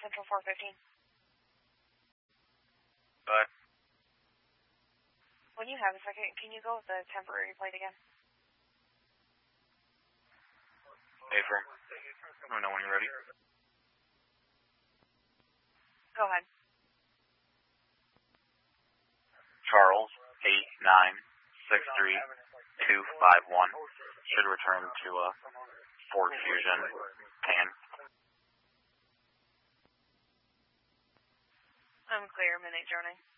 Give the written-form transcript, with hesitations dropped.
Central 415. But when you have a second, can you go with the temporary plate again? Affirm. Let me know when you're ready. Go ahead. Charles 8963251 should return to Ford Fusion pan. I'm clear, midnight Journey.